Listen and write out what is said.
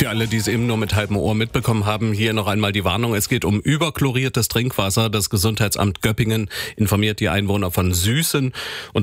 Für alle, die es eben nur mit halbem Ohr mitbekommen haben, hier noch einmal die Warnung. Es geht um überchloriertes Trinkwasser. Das Gesundheitsamt Göppingen informiert die Einwohner von Süßen. Und